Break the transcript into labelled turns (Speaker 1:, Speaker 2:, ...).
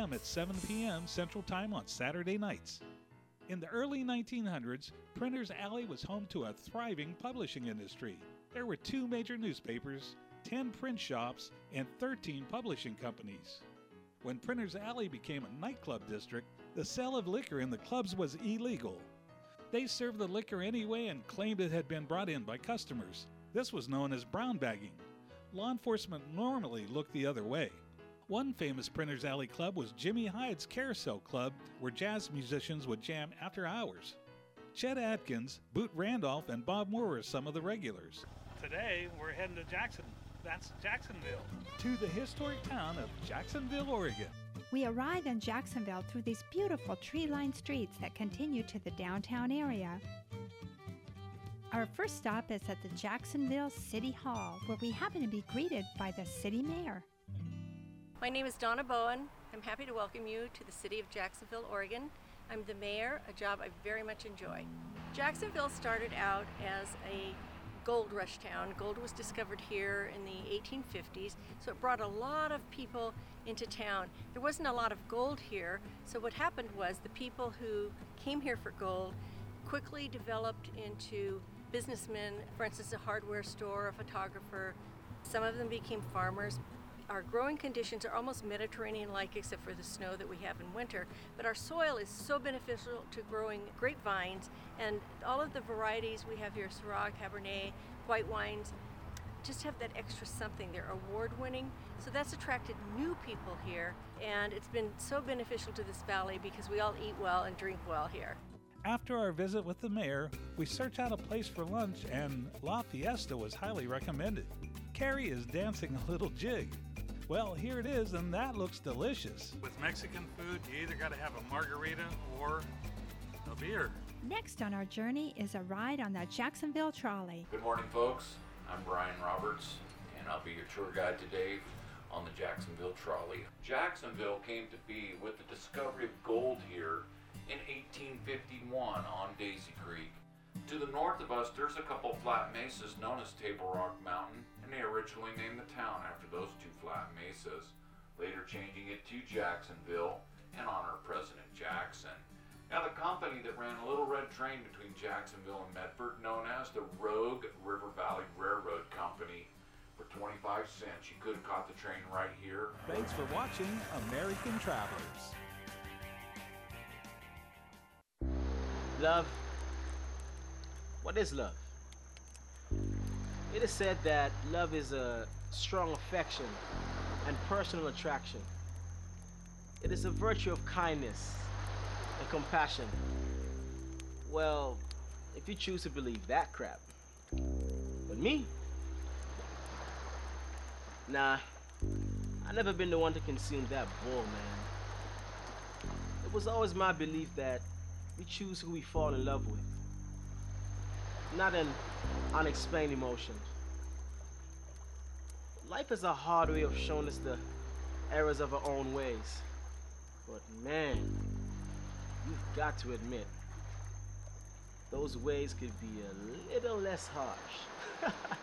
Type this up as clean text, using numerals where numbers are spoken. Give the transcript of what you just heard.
Speaker 1: a.m. at 7 p.m. Central Time on Saturday nights. In the early 1900s, Printers Alley was home to a thriving publishing industry. There were 2 major newspapers, 10 print shops, and 13 publishing companies. When Printers Alley became a nightclub district, the sale of liquor in the clubs was illegal. They served the liquor anyway and claimed it had been brought in by customers. This was known as brown bagging. Law enforcement normally looked the other way. One famous Printers Alley club was Jimmy Hyde's Carousel Club, where jazz musicians would jam after hours. Chet Atkins, Boot Randolph, and Bob Moore were some of the regulars. Today, we're heading to Jacksonville, to the historic town of Jacksonville, Oregon.
Speaker 2: We arrive in Jacksonville through these beautiful tree-lined streets that continue to the downtown area. Our first stop is at the Jacksonville City Hall, where we happen to be greeted by the city mayor.
Speaker 3: My name is Donna Bowen. I'm happy to welcome you to the city of Jacksonville, Oregon. I'm the mayor, a job I very much enjoy. Jacksonville started out as a gold rush town. Gold was discovered here in the 1850s, so it brought a lot of people into town. There wasn't a lot of gold here, so what happened was the people who came here for gold quickly developed into businessmen, for instance, a hardware store, a photographer. Some of them became farmers. Our growing conditions are almost Mediterranean-like except for the snow that we have in winter, but our soil is so beneficial to growing grapevines, and all of the varieties we have here, Syrah, Cabernet, white wines, just have that extra something. They're award-winning, so that's attracted new people here, and it's been so beneficial to this valley because we all eat well and drink well here.
Speaker 1: After our visit with the mayor, we searched out a place for lunch, and La Fiesta was highly recommended. Carrie is dancing a little jig. Well, here it is, and that looks delicious. With Mexican food, you either got to have a margarita or a beer.
Speaker 2: Next on our journey is a ride on the Jacksonville Trolley.
Speaker 4: Good morning, folks. I'm Brian Roberts, and I'll be your tour guide today on the Jacksonville Trolley. Jacksonville came to be with the discovery of gold here in 1851 on Daisy Creek. To the north of us, there's a couple flat mesas known as Table Rock Mountain, and they originally named the town after those 2 flat mesas, later changing it to Jacksonville in honor of President Jackson. Now, the company that ran a little red train between Jacksonville and Medford, known as the Rogue River Valley Railroad Company, for 25 cents, you could have caught the train right here.
Speaker 1: Thanks for watching American Travelers.
Speaker 5: Love. What is love? It is said that love is a strong affection and personal attraction. It is a virtue of kindness and compassion. Well, if you choose to believe that crap. But me? Nah, I've never been the one to consume that bull, man. It was always my belief that we choose who we fall in love with, not an unexplained emotion. Life is a hard way of showing us the errors of our own ways. But man, you've got to admit, those ways could be a little less harsh.